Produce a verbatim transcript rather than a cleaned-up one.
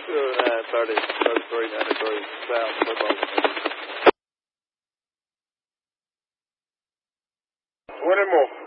two nine thirty, thirty-three ninety-three, South Football. twenty more.